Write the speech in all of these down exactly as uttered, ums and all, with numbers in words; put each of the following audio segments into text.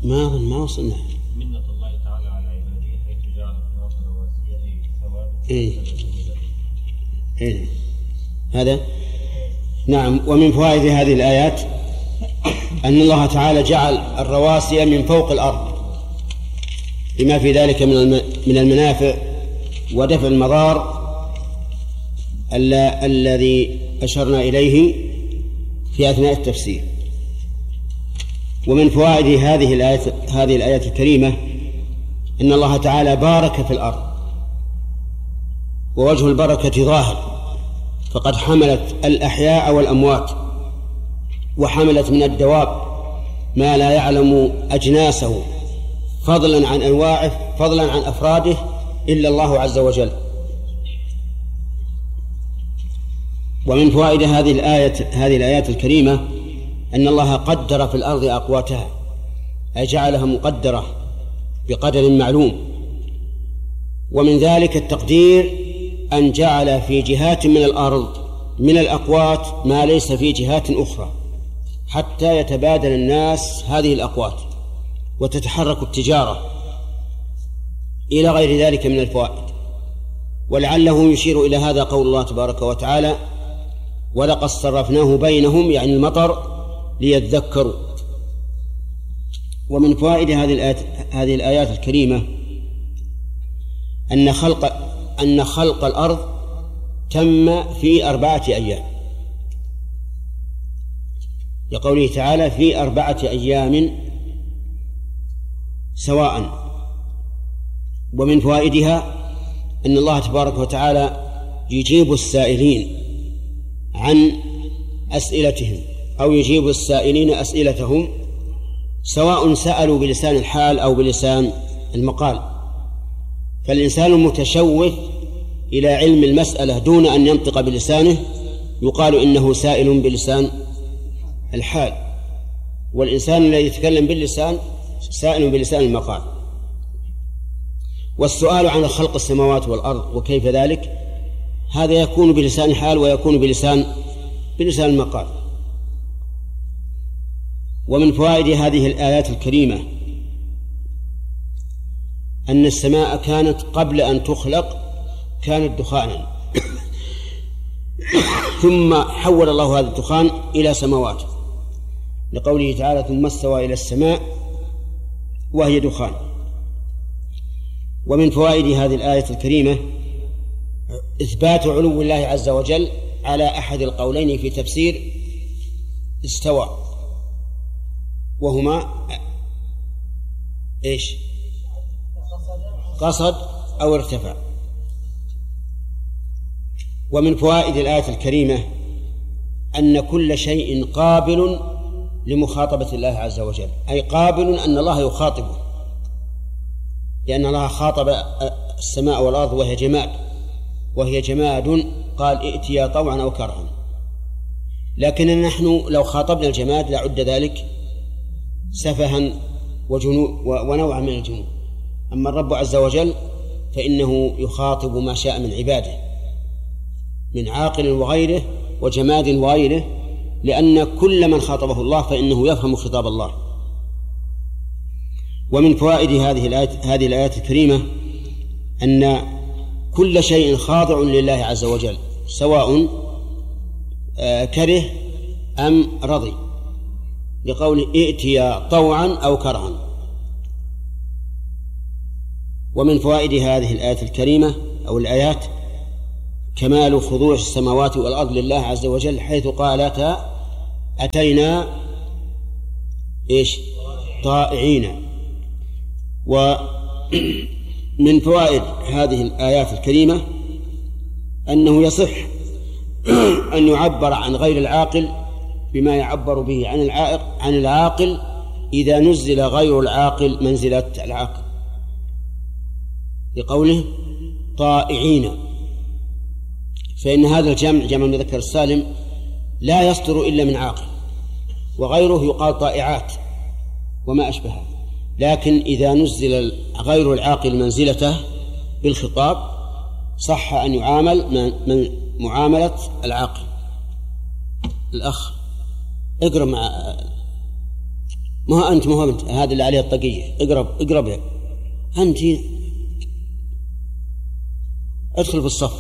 ما ما وصلنا. منة الله تعالى على عباده حيث جعل في الأرض رواسي أي ثواب. إيه. إيه. هذا نعم. ومن فوائد هذه الآيات أن الله تعالى جعل الرواسي من فوق الأرض بما في ذلك من المنافع ودفع المضار الذي أشرنا إليه في أثناء التفسير. ومن فوائد هذه الآيات هذه الآيات الكريمة أن الله تعالى بارك في الأرض، ووجه البركة ظاهر، فقد حملت الأحياء والأموات، وحملت من الدواب ما لا يعلم أجناسه فضلا عن أنواعه فضلا عن أفراده إلا الله عز وجل. ومن فوائد هذه الآية هذه الآيات الكريمة أن الله قدر في الأرض أقواتها، أي جعلها مقدرة بقدر معلوم. ومن ذلك التقدير أن جعل في جهات من الأرض من الأقوات ما ليس في جهات أخرى، حتى يتبادل الناس هذه الأقوات وتتحرك التجارة إلى غير ذلك من الفوائد. ولعله يشير إلى هذا قول الله تبارك وتعالى: ولقد صرفناه بينهم، يعني المطر، ليذكروا. ومن فوائد هذه الآيات هذه الآيات الكريمة أن خلق أن خلق الأرض تم في أربعة أيام، لقوله تعالى: في أربعة أيام سواء. ومن فوائدها أن الله تبارك وتعالى يجيب السائلين عن أسئلتهم، أو يجيب السائلين أسئلتهم، سواء سألوا بلسان الحال أو بلسان المقال. فالإنسان المتشوف إلى علم المسألة دون أن ينطق بلسانه يقال إنه سائل بلسان الحال، والإنسان الذي يتكلم باللسان سائل بلسان المقال. والسؤال عن خلق السماوات والأرض وكيف ذلك، هذا يكون بلسان الحال ويكون بلسان بلسان المقال. ومن فوائد هذه الآيات الكريمة أن السماء كانت قبل أن تخلق كانت دخانا ثم حول الله هذا الدخان إلى سماوات، لقوله تعالى: ثم استوى إلى السماء وهي دخان. ومن فوائد هذه الآية الكريمة إثبات علو الله عز وجل على أحد القولين في تفسير استوى، وهما إيش؟ قصد أو ارتفع. ومن فوائد الآية الكريمة أن كل شيء قابل لمخاطبة الله عز وجل، أي قابل أن الله يخاطبه، لأن الله خاطب السماء والأرض وهي جماد وهي جماد قال: ائتيا طوعا أو كرها. لكن نحن لو خاطبنا الجماد لعد ذلك سفها ونوعا من الجنون. أما الرب عز وجل فإنه يخاطب ما شاء من عباده من عاقل وغيره وجماد وغيره، لأن كل من خاطبه الله فإنه يفهم خطاب الله. ومن فوائد هذه الآيات هذه الآيات الكريمة أن كل شيء خاضع لله عز وجل، سواء كره أم رضي، لقوله: ائتيا طوعا أو كرها. ومن فوائد هذه الآية الكريمة أو الآيات كمال خضوع السماوات والأرض لله عز وجل، حيث قالتا: أتينا إيش؟ طائعين. ومن فوائد هذه الآيات الكريمة أنه يصح أن يعبر عن غير العاقل بما يعبر به عن العائق عن العاقل إذا نزل غير العاقل منزلة العاقل، لقوله: طائعين. فإن هذا الجمع جمع المذكر السالم لا يصدر إلا من عاقل، وغيره يقال طائعات وما أشبهه. لكن إذا نزل غير العاقل منزلته بالخطاب صح أن يعامل من معاملة العاقل. الأخ اقرأ مع ما هو أنت ما هو أنت هذا اللي عليه الطاقية، اقرب اقرب يا أنت، ادخل في الصف.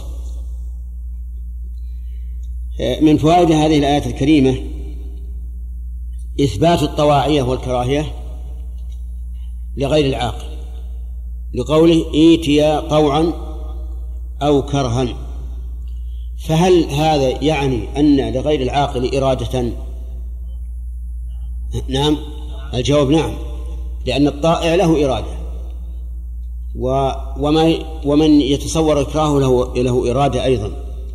من فوائد هذه الآيات الكريمة إثبات الطواعية والكراهية لغير العاقل، لقوله إيتيا طوعا أو كرها. فهل هذا يعني أن لغير العاقل إرادة؟ نعم، الجواب نعم، لأن الطائع له إرادة، وما ومن يتصور إكراهه له, له إرادة أيضا.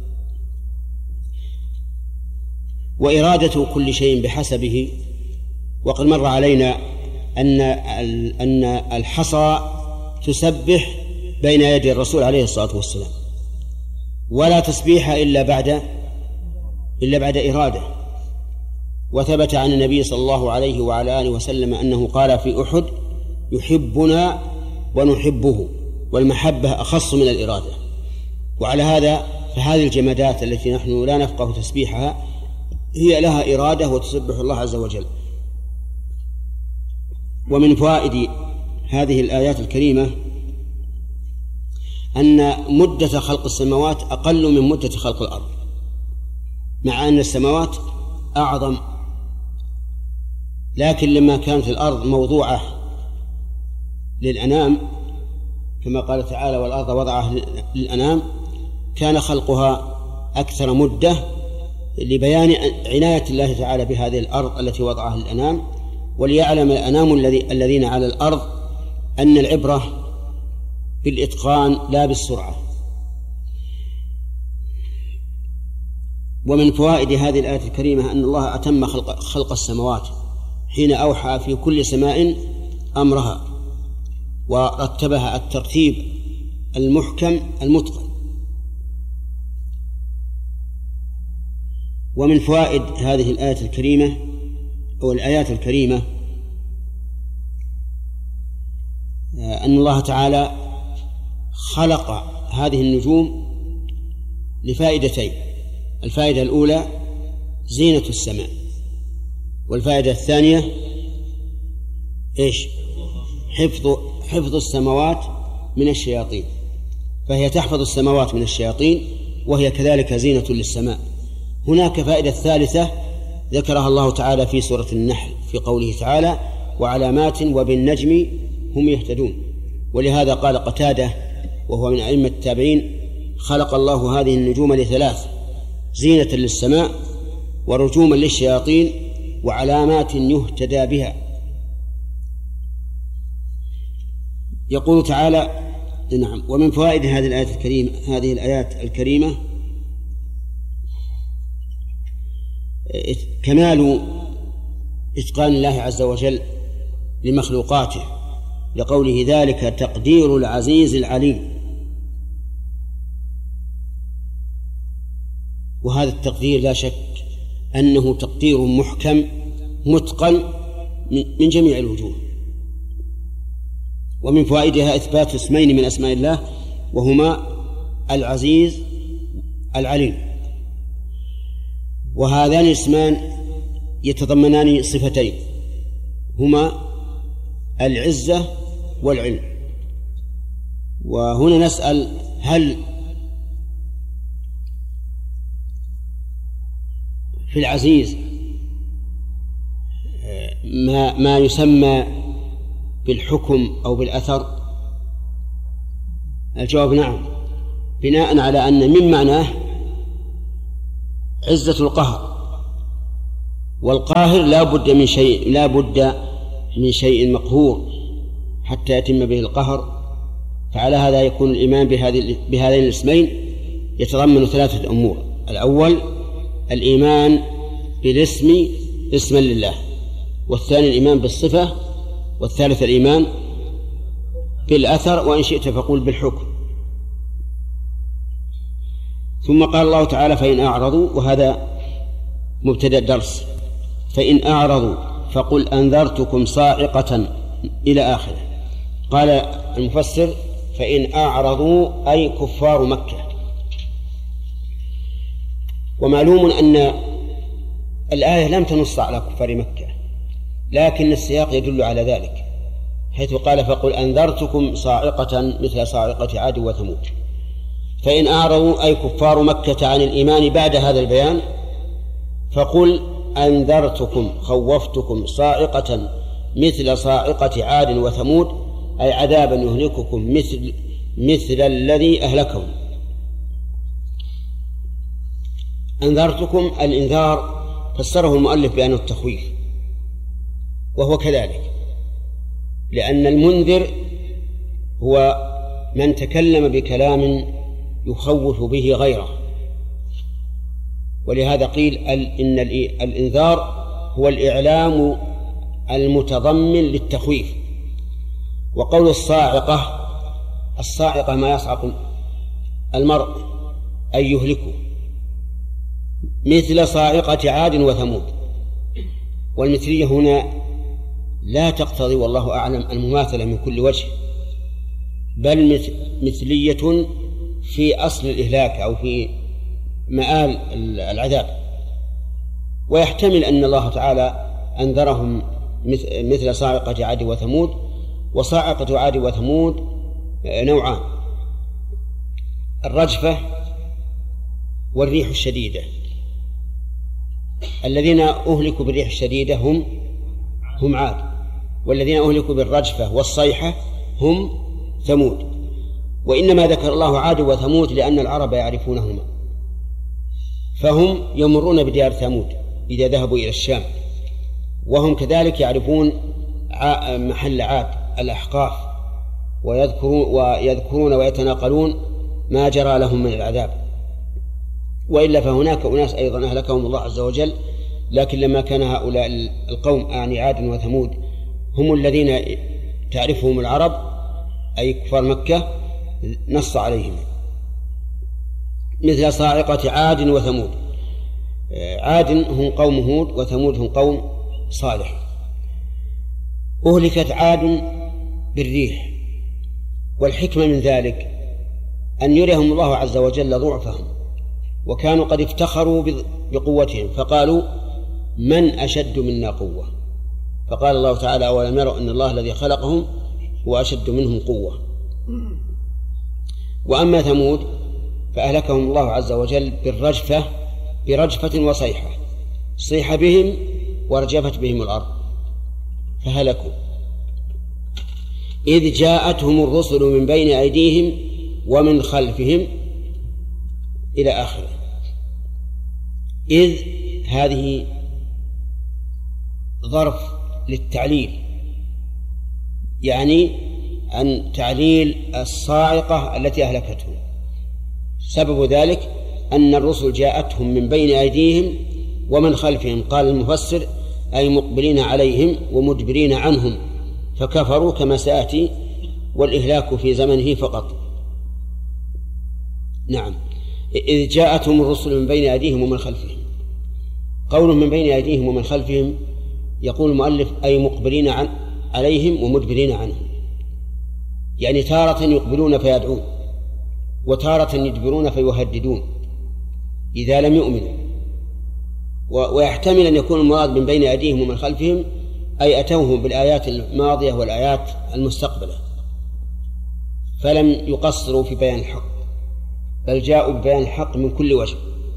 وإرادة كل شيء بحسبه. وقد مر علينا أن أن الحصى تسبح بين يدي الرسول عليه الصلاة والسلام، ولا تسبيح إلا بعد إلا بعد إرادة. وثبت عن النبي صلى الله عليه وعلى آله وسلم أنه قال في أحد: يحبنا ونحبه، والمحبة أخص من الإرادة. وعلى هذا فهذه الجمادات التي نحن لا نفقه تسبيحها هي لها إرادة وتسبح الله عز وجل. ومن فوائد هذه الآيات الكريمة أن مدة خلق السماوات أقل من مدة خلق الأرض، مع أن السماوات أعظم، لكن لما كانت الأرض موضوعة للأنام كما قال تعالى: والأرض وضعها للأنام، كان خلقها أكثر مدة لبيان عناية الله تعالى بهذه الأرض التي وضعها للأنام، وليعلم الأنام الذين على الأرض أن العبرة بالإتقان لا بالسرعة. ومن فوائد هذه الآية الكريمة أن الله أتم خلق, خلق السماوات حين أوحى في كل سماء أمرها، ورتبها الترتيب المحكم المتقن. ومن فوائد هذه الآية الكريمة أو الآيات الكريمة أن الله تعالى خلق هذه النجوم لفائدتين: الفائدة الأولى زينة السماء، والفائدة الثانية إيش؟ حفظ حفظ السماوات من الشياطين، فهي تحفظ السماوات من الشياطين، وهي كذلك زينة للسماء. هناك فائدة ثالثة ذكرها الله تعالى في سورة النحل في قوله تعالى: وعلامات وبالنجم هم يهتدون. ولهذا قال قتادة وهو من أئمة التابعين: خلق الله هذه النجوم لثلاث: زينة للسماء، ورجوما للشياطين، وعلامات يهتدى بها. يقول تعالى: نعم. ومن فوائد هذه الآيات الكريمة هذه الآيات الكريمة كمال إتقان الله عز وجل لمخلوقاته، لقوله: ذلك تقدير العزيز العليم. وهذا التقدير لا شك أنه تقدير محكم متقن من جميع الوجوه. ومن فوائدها إثبات اسمين من أسماء الله، وهما العزيز العليم. وهذان الاسمان يتضمنان صفتين، هما العزة والعلم. وهنا نسأل: هل في العزيز ما, ما يسمى بالحكم أو بالأثر؟ الجواب نعم، بناء على أن من معناه عزة القهر، والقاهر لا بد من شيء لا بد من شيء مقهور حتى يتم به القهر. فعلى هذا يكون الإيمان بهذين الاسمين يتضمن ثلاثة أمور: الأول الإيمان بالاسم اسما لله، والثاني الإيمان بالصفة، والثالث الإيمان بالأثر، وإن شئت فقول بالحكم. ثم قال الله تعالى: فإن أعرضوا، وهذا مبتدأ الدرس، فإن أعرضوا فقل أنذرتكم صاعقة إلى آخره. قال المفسر: فإن أعرضوا أي كفار مكة. ومعلوم أن الآية لم تنص على كفار مكة، لكن السياق يدل على ذلك، حيث قال فقل أنذرتكم صاعقة مثل صاعقة عاد وثمود. فإن أعرضوا أي كفار مكة عن الإيمان بعد هذا البيان فقل أنذرتكم خوفتكم صاعقة مثل صاعقة عاد وثمود، أي عذابا يهلككم مثل مثل الذي أهلكهم. أنذرتكم الإنذار فسره المؤلف بأنه التخويف، وهو كذلك، لأن المنذر هو من تكلم بكلام يخوف به غيره، ولهذا قيل إن الإنذار هو الإعلام المتضمن للتخويف. وقول الصاعقة، الصاعقة ما يصعق المرء أي يهلكه، مثل صاعقة عاد وثمود. والمثلية هنا لا تقتضي والله أعلم المماثلة من كل وجه، بل مثلية في أصل الإهلاك أو في مآل العذاب. ويحتمل أن الله تعالى أنذرهم مثل صاعقة عاد وثمود. وصاعقة عاد وثمود نوعان: الرجفة والريح الشديدة. الذين أهلكوا بالريح الشديدة هم هم عاد، والذين أهلكوا بالرجفة والصيحة هم ثمود. وإنما ذكر الله عاد وثمود لأن العرب يعرفونهما، فهم يمرون بديار ثمود إذا ذهبوا إلى الشام، وهم كذلك يعرفون محل عاد الأحقاف، ويذكرون, ويذكرون ويتناقلون ما جرى لهم من العذاب. وإلا فهناك أناس أيضا أهلكهم الله عز وجل، لكن لما كان هؤلاء القوم أعني عاد وثمود هم الذين تعرفهم العرب أي كفار مكة نص عليهم. مثل صاعقة عاد وثمود. عاد هم قوم هود وثمود هم قوم صالح. أهلكت عاد بالريح، والحكمة من ذلك أن يريهم الله عز وجل ضعفهم، وكانوا قد افتخروا بقوتهم فقالوا من أشد منا قوة، فقال الله تعالى أولم يروا أن الله الذي خلقهم هو أشد منهم قوة. وأما ثمود فأهلكهم الله عز وجل بالرجفة برجفة وصيحة، صيح بهم ورجفت بهم الأرض فهلكوا. إذ جاءتهم الرسل من بين أيديهم ومن خلفهم إلى آخره. إذ هذه ظرف للتعليل، يعني عن تعليل الصاعقة التي أهلكتهم. سبب ذلك أن الرسل جاءتهم من بين أيديهم ومن خلفهم، قال المفسر أي مقبلين عليهم ومدبرين عنهم فكفروا كما سيأتي، والإهلاك في زمنه فقط. نعم، إذ جاءتهم الرسل من بين أيديهم ومن خلفهم. قولهم من بين أيديهم ومن خلفهم يقول المؤلف أي مقبلين عن عليهم ومدبرين عنهم، يعني تارة يقبلون فيدعون وتارة يدبرون فيهددون إذا لم يؤمنوا. ويحتمل أن يكون المراد من بين أيديهم ومن خلفهم أي أتوهم بالآيات الماضية والآيات المستقبلة فلم يقصروا في بيان الحق، بل جاءوا ببيان الحق من كل وجه.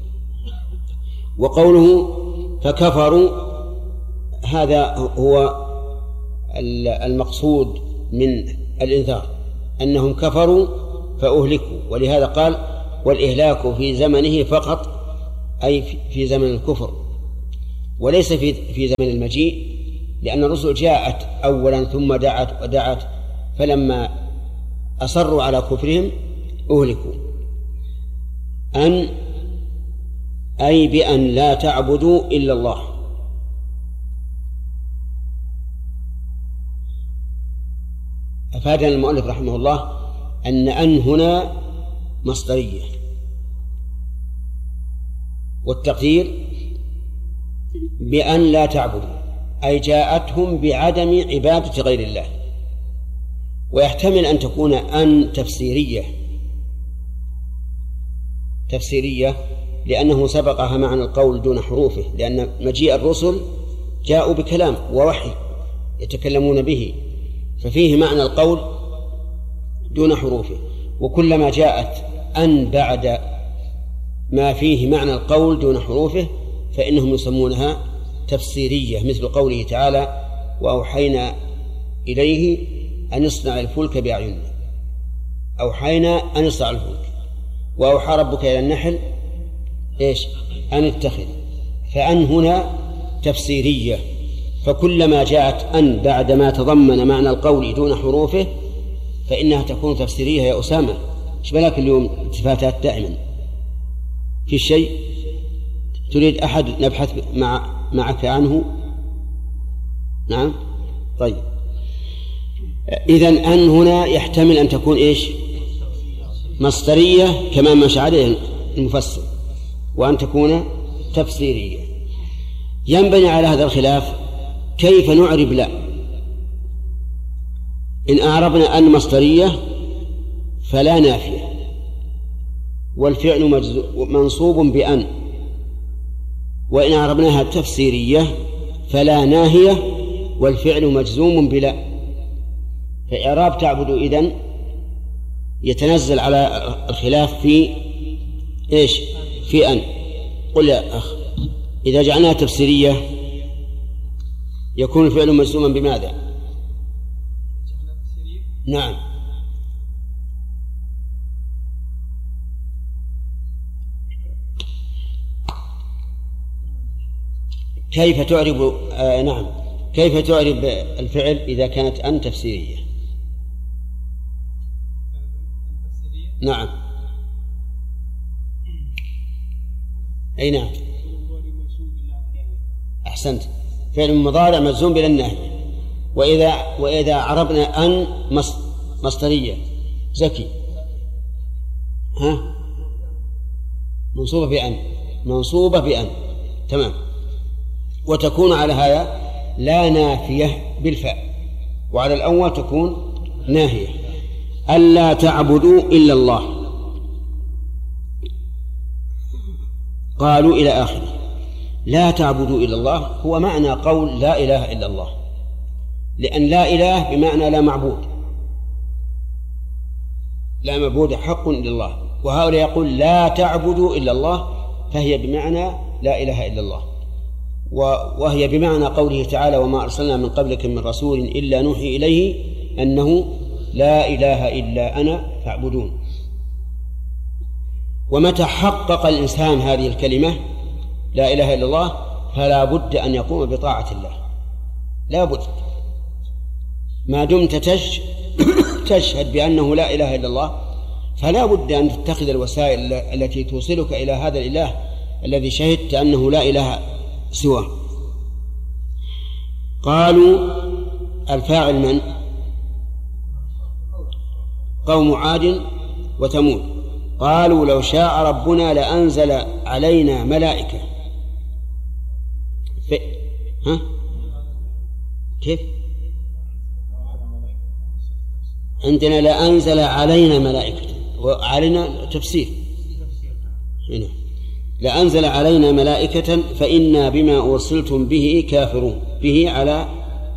وقوله فكفروا هذا هو المقصود من الإنذار، أنهم كفروا فأهلكوا، ولهذا قال والإهلاك في زمنه فقط، أي في زمن الكفر وليس في في زمن المجيء، لأن الرسل جاءت أولا ثم دعت ودعت، فلما أصروا على كفرهم أهلكوا. أن أي بأن لا تعبدوا إلا الله. أفادنا المؤلف رحمه الله أن أن هنا مصدرية، والتقدير بأن لا تعبدوا أي جاءتهم بعدم عبادة غير الله. ويحتمل أن تكون أن تفسيرية تفسيرية لأنه سبقها معنى القول دون حروفه، لأن مجيء الرسل جاءوا بكلام ووحي يتكلمون به، ففيه معنى القول دون حروفه. وكلما جاءت أن بعد ما فيه معنى القول دون حروفه فإنهم يسمونها تفسيرية، مثل قوله تعالى: وأوحينا إليه أن يصنع الفلك بأعيننا. أوحينا أن يصنع الفلك، وأوحى ربك إلى النحل إيش؟ أن اتخذ. فأن هنا تفسيرية، فكلما جاءت أن بعد ما تضمن معنى القول دون حروفه فإنها تكون تفسيرية. يا أسامة، إيش بالك اليوم التفاتات دائما في شيء تريد أحد نبحث مع معك عنه؟ نعم، طيب. إذن أن هنا يحتمل أن تكون إيش؟ مصدرية كما مشى عليه المفسر، وأن تكون تفسيرية. ينبني على هذا الخلاف كيف نعرب لا. إن أعربنا أن مصدرية فلا نافية، والفعل منصوب بأن. وإن أعربناها تفسيرية فلا ناهية، والفعل مجزوم بلا. فإعراب تعبد إذن يتنزل على الخلاف في إيش؟ في أن. قل يا أخ، إذا جعلناها تفسيرية يكون الفعل مجزوما بماذا؟ نعم، كيف تعرب آه نعم كيف تعرب الفعل إذا كانت أن تفسيرية؟ نعم، أي نعم، أحسنت، فعل مضارع مجزوم بلا الناهية. وإذا وإذا عربنا أن مصدرية زكي، ها، منصوبة بأن، منصوبة بأن، تمام. وتكون على هذا لا نافية بالفاء، وعلى الأول تكون ناهية. ألا تعبدوا إلا الله، قالوا إلى آخره. لا تعبدوا إلا الله هو معنى قول لا إله إلا الله، لأن لا إله بمعنى لا معبود، لا معبود حق إلا الله. وهؤلاء يقول لا تعبدوا إلا الله، فهي بمعنى لا إله إلا الله، وهي بمعنى قوله تعالى: وما أرسلنا من قبلك من رسول إلا نوحي إليه أنه لا إله إلا أنا فاعبدون. ومتى حقق الإنسان هذه الكلمة لا إله إلا الله فلا بد أن يقوم بطاعة الله، لا بد، ما دمت تشهد بأنه لا إله إلا الله فلا بد أن تتخذ الوسائل التي توصلك إلى هذا الإله الذي شهدت أنه لا إله سواه. قالوا الفاعل من؟ قوم عاد وثمود. قالوا لو شاء ربنا لأنزل علينا ملائكة. ف... ها؟ كيف؟ عندنا لأنزل علينا ملائكة، وعلينا تفسير هنا، لأنزل علينا ملائكة فإنا بما أرسلتم به كافرون. به على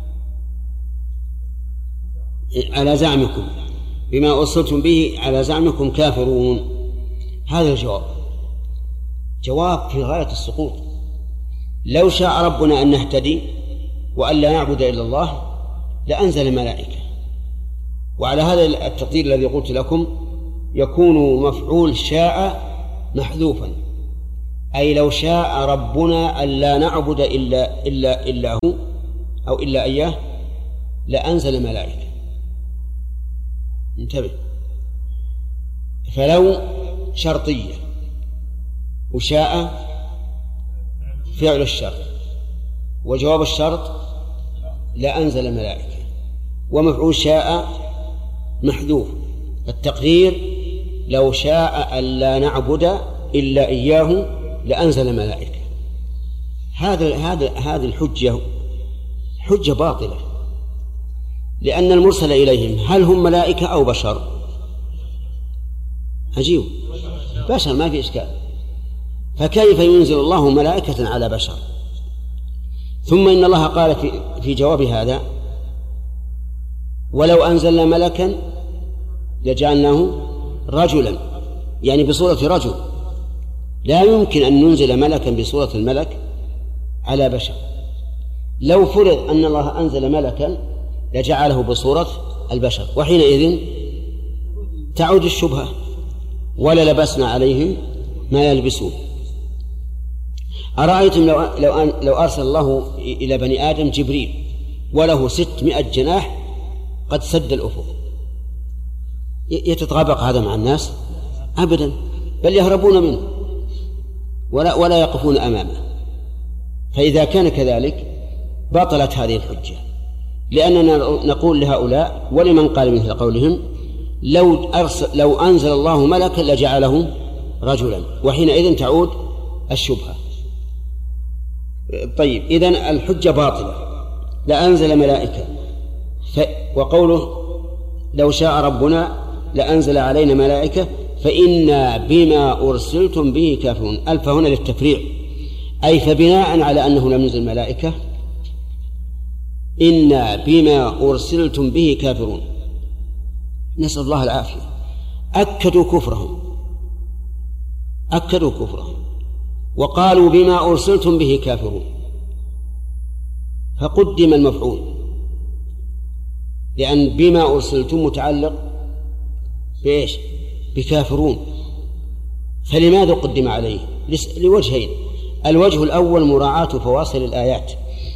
على زعمكم، بما أرسلتم به على زعمكم كافرون. هذا الجواب جواب في غاية السقوط. لو شاء ربنا أن نهتدي وأن لا نعبد إلا الله لأنزل ملائكة. وعلى هذا التقدير الذي قلت لكم يكون مفعول شاء محذوفا، أي لو شاء ربنا أن لا نعبد إلا, إلا, إلا هو أو إلا إياه لأنزل ملائكة. انتبه، فلو شرطية، وشاء فعل الشرط، وجواب الشرط لأنزل ملائكة، ومفعول شاء محذوف. التقدير لو شاء أن لا نعبد إلا إياه لأنزل ملائكة. هذا هذا هذه الحجة حجة باطلة، لأن المرسل إليهم هل هم ملائكة أو بشر؟ عجيب، بشر، ما في إشكال. فكيف ينزل الله ملائكة على بشر؟ ثم إن الله قال في, في جواب هذا ولو أنزلنا ملكا لجعلناه رجلا، يعني بصورة رجل. لا يمكن أن ننزل ملكا بصورة الملك على بشر. لو فرض أن الله أنزل ملكا لجعله بصورة البشر، وحينئذ تعود الشبهة، ولا لبسنا عليهم ما يلبسون. أرأيتم لو, لو, أن لو أرسل الله إلى بني آدم جبريل وله ستمائة جناح قد سد الأفق، يتطابق هذا مع الناس؟ أبدا، بل يهربون منه ولا, ولا يقفون أمامه. فإذا كان كذلك بطلت هذه الحجة، لأننا نقول لهؤلاء ولمن قال مثل قولهم لو, أرسل لو أنزل الله ملكا لجعله رجلا، وحينئذ تعود الشبهة. طيب، إذن الحجة باطلة، لأنزل ملائكة. ف... وقوله لو شاء ربنا لأنزل علينا ملائكة فإنا بما أرسلتم به كافرون. ألف هنا للتفريع، أي فبناء على أنه لم ينزل ملائكة إنا بما أرسلتم به كافرون. نسأل الله العافية. أكدوا كفرهم أكدوا كفرهم وقالوا بما أرسلتم به كافرون، فقدم المفعول، لأن بما أرسلتم متعلق بإيش؟ بكافرون. فلماذا قدم عليه؟ لوجهين. الوجه الأول مراعاة فواصل الآيات،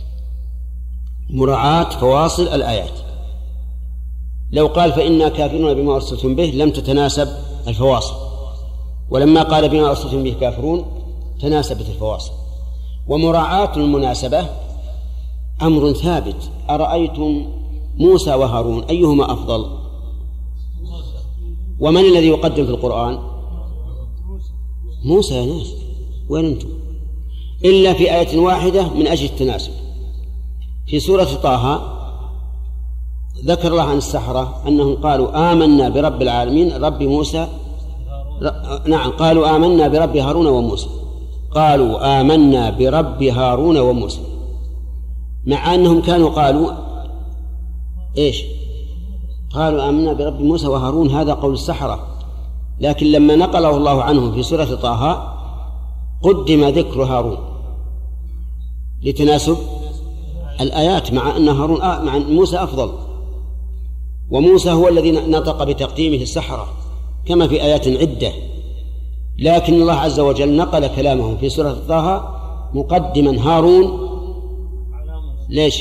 مراعاة فواصل الآيات. لو قال فإنا كافرون بما أرسلتم به لم تتناسب الفواصل، ولما قال بما أرسلتم به كافرون تناسبت الفواصل. ومراعاة المناسبة أمر ثابت. أرأيتم موسى وهارون أيهما أفضل؟ ومن الذي يقدم في القرآن؟ موسى يا ناس، وين أنتم؟ إلا في آية واحدة من أجل التناسب. في سورة طه ذكر الله عن السحرة أنهم قالوا آمنا برب العالمين رب موسى ر... نعم قالوا آمنا برب هارون وموسى، قالوا آمنا برب هارون وموسى، مع أنهم كانوا قالوا إيش؟ قالوا آمنا برب موسى وهارون، هذا قول السحرة. لكن لما نقله الله عنهم في سورة طه قدم ذكر هارون لتناسب الآيات، مع أن هارون آه مع موسى أفضل، وموسى هو الذي نطق بتقديمه السحرة كما في آيات عدة. لكن الله عز وجل نقل كلامه في سورة طه مقدما هارون. ليش؟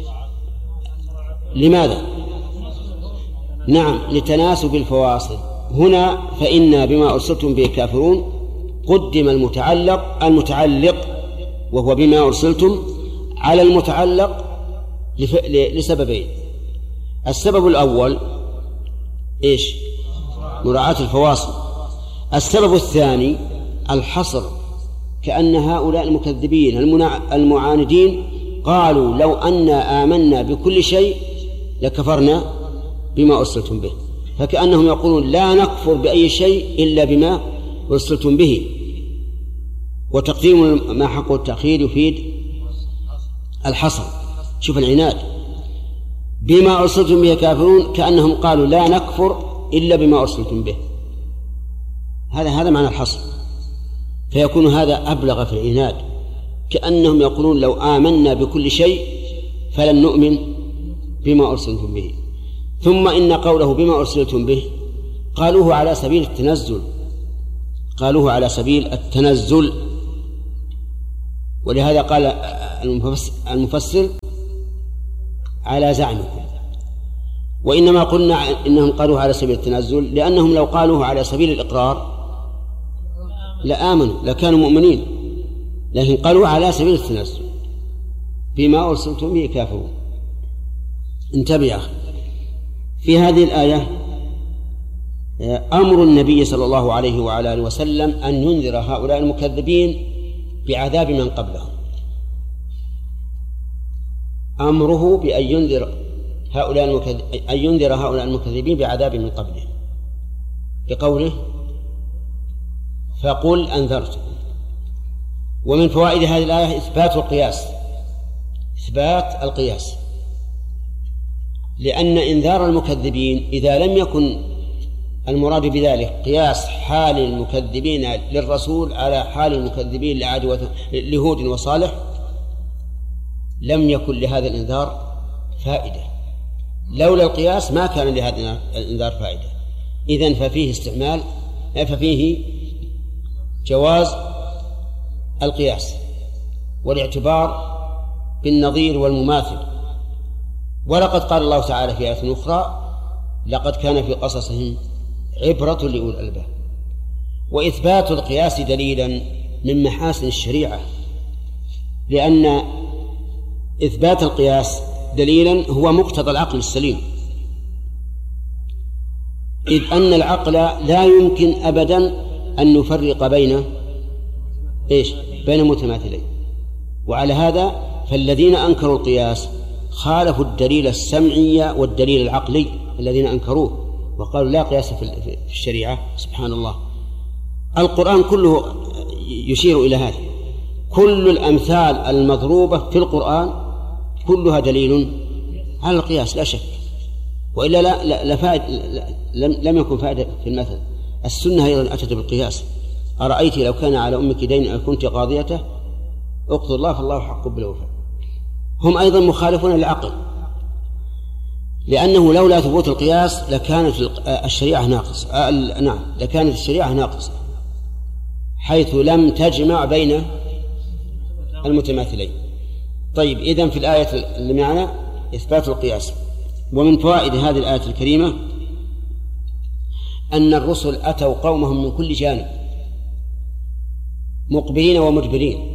لماذا؟ نعم، لتناسب الفواصل. هنا فإنا بما أرسلتم به كافرون قدم المتعلق المتعلق وهو بما أرسلتم على المتعلق لسببين. السبب الأول إيش؟ مراعاة الفواصل. السبب الثاني الحصر، كأن هؤلاء المكذبين المعاندين قالوا لو أنا آمنا بكل شيء لكفرنا بما أرسلتم به، فكأنهم يقولون لا نكفر بأي شيء إلا بما أرسلتم به. وتقديم ما حق التأخير يفيد الحصر. شوف العناد، بما أرسلتم به كافرون، كأنهم قالوا لا نكفر إلا بما أرسلتم به. هذا هذا معنى الحصر، فيكون هذا أبلغ في العناد، كأنهم يقولون لو آمنا بكل شيء فلن نؤمن بما أرسلتم به. ثم إن قوله بما أرسلتم به قالوه على سبيل التنزل، قالوه على سبيل التنزل، ولهذا قال المفسر على زعمكم. وإنما قلنا إنهم قالوه على سبيل التنزل لأنهم لو قالوه على سبيل الإقرار لآمنوا لكانوا مؤمنين، لكن قالوا على سبيل التنزل بما أرسلتم به كافرون. انتبه يا أخي، في هذه الآية أمر النبي صلى الله عليه وعلى آله وسلم أن ينذر هؤلاء المكذبين بعذاب من قبلهم، أمره بأن ينذر هؤلاء المكذب أن ينذر هؤلاء المكذبين بعذاب من قبلهم بقوله فقل أنذرتكم. ومن فوائد هذه الآية إثبات القياس، إثبات القياس لأن إنذار المكذبين إذا لم يكن المراد بذلك قياس حال المكذبين للرسول على حال المكذبين لعاد لهود وصالح لم يكن لهذا الإنذار فائدة. لولا القياس ما كان لهذا الإنذار فائدة. إذن ففيه استعمال ففيه جواز القياس والاعتبار بالنظير والمماثل. ولقد قال الله تعالى في آية أخرى لقد كان في قصصهم عبرة لأولي الألباب. وإثبات القياس دليلا من محاسن الشريعة، لأن إثبات القياس دليلا هو مقتضى العقل السليم، إذ أن العقل لا يمكن أبدا أن نفرق بين إيش؟ بين متماثلين. وعلى هذا فالذين أنكروا القياس خالفوا الدليل السمعي والدليل العقلي الذين أنكروه وقالوا لا قياس في الشريعة. سبحان الله، القرآن كله يشير إلى هذا. كل الأمثال المضروبة في القرآن كلها دليل على القياس لا شك، وإلا لا, لا, لا فائد لا لم, لم يكن فائدة في المثل. السنة أيضا أتت بالقياس. أرأيت لو كان على أمك دين أن كنت قاضيته اقضوا الله فالله حق بالوفاء. هم أيضا مخالفون للعقل، لأنه لولا ثبوت القياس لكانت الشريعة ناقصة. نعم لكانت الشريعة ناقصة حيث لم تجمع بين المتماثلين. طيب، إذن في الآية اللي معنا إثبات القياس. ومن فوائد هذه الآية الكريمة أن الرسل أتوا قومهم من كل جانب مقبلين ومدبرين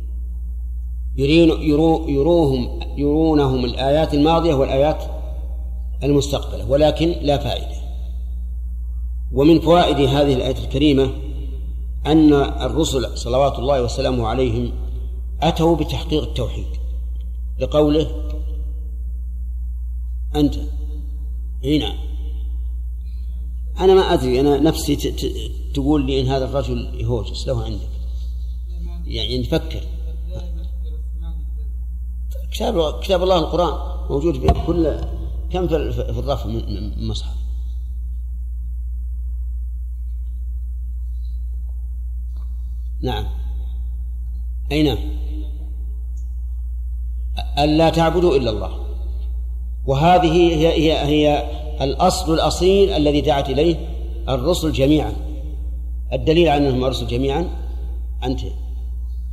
يروهم يرونهم الآيات الماضية والآيات المستقبلة، ولكن لا فائدة. ومن فوائد هذه الآية الكريمة أن الرسل صلوات الله وسلامه عليهم أتوا بتحقيق التوحيد، لقوله أنت هنا. أنا ما أدري، أنا نفسي تقول لي إن هذا الرجل يهوجس له عندك، يعني نفكر. كتاب كتاب الله القرآن موجود في كل كم في الرف من المصحف. نعم أين ألا تعبدوا إلا الله، وهذه هي, هي, هي الأصل الأصيل الذي دعت إليه الرسل جميعا. الدليل على أنهم الرسل جميعا أنت